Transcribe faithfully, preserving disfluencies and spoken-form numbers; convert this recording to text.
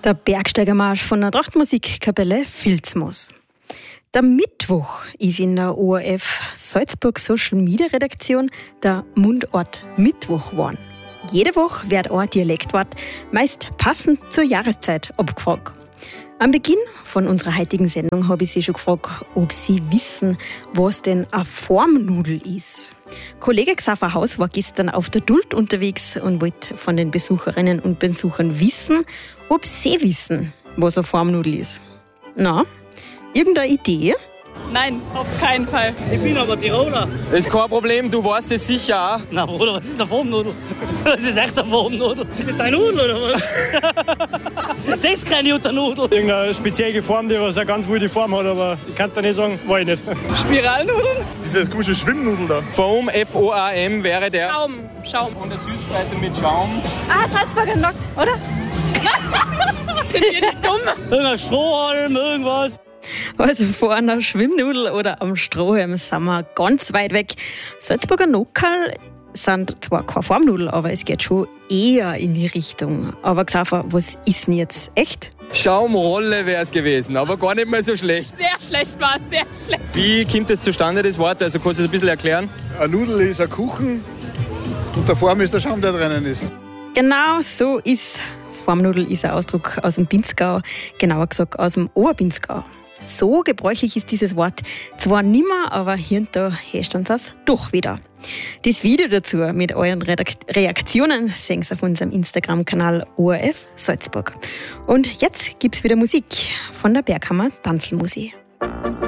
Der Bergsteigermarsch von der Trachtmusikkapelle Vilsmos. Der Mittwoch ist in der O R F Salzburg Social Media Redaktion der Mundart Mittwoch geworden. Jede Woche wird ein Dialektwort, meist passend zur Jahreszeit, abgefragt. Am Beginn von unserer heutigen Sendung habe ich Sie schon gefragt, ob Sie wissen, was denn eine Formnudel ist. Kollege Xaver Haus war gestern auf der Duld unterwegs und wollte von den Besucherinnen und Besuchern wissen, ob sie wissen, was eine Formnudel ist. Na, irgendeine Idee? Nein, auf keinen Fall. Ich bin aber Tiroler. Das ist kein Problem, du weißt es sicher auch. Na Bruder, was ist eine Formnudel? Das ist echt eine Formnudel. Ist das deine Nudel oder was? Das ist keine gute Nudel. Irgendeine spezielle Form, die was eine ganz wilde Form hat, aber ich kann da nicht sagen, weiß ich nicht. Spiralnudeln? Diese komische Schwimmnudel da. Foam, F O A M wäre der. Schaum, Schaum. Und eine Süßspeise mit Schaum. Ah, Salzburger Nock, oder? Sind wir nicht dumm? Irgendein Strohhalm, irgendwas. Also vor einer Schwimmnudel oder am Strohhalm sind wir ganz weit weg. Salzburger Nockerl sind zwar keine Formnudel, aber es geht schon eher in die Richtung. Aber Xaver, was ist denn jetzt echt? Schaumrolle wäre es gewesen, aber gar nicht mal so schlecht. Sehr schlecht war es, sehr schlecht. Wie kommt das zustande, das Wort? Also kannst du das ein bisschen erklären? Eine Nudel ist ein Kuchen und der Form ist der Schaum, der drinnen ist. Genau so ist. Formnudel ist ein Ausdruck aus dem Pinzgau, genauer gesagt aus dem Oberpinzgau. So gebräuchlich ist dieses Wort zwar nimmer, aber hier und da herrscht uns das doch wieder. Das Video dazu mit euren Redakt- Reaktionen sehen Sie auf unserem Instagram-Kanal O R F Salzburg. Und jetzt gibt's wieder Musik von der Berghammer Tanzlmusik.